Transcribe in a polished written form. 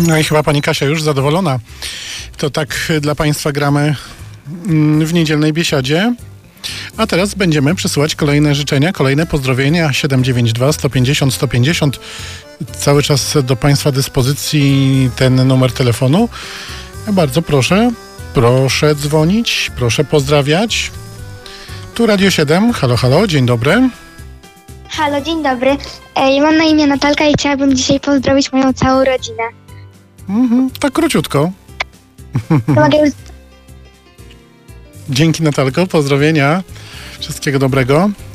No i chyba pani Kasia już zadowolona. To tak dla państwa gramy w niedzielnej biesiadzie. A teraz będziemy przesyłać kolejne życzenia, kolejne pozdrowienia. 792 150 150. Cały czas do państwa dyspozycji ten numer telefonu. Bardzo proszę, proszę dzwonić, proszę pozdrawiać. Tu Radio 7. Halo, halo, dzień dobry. Halo, dzień dobry. Ja mam na imię Natalka i chciałabym dzisiaj pozdrowić moją całą rodzinę. Tak króciutko. To mogę już... Dzięki, Natalko, pozdrowienia. Wszystkiego dobrego.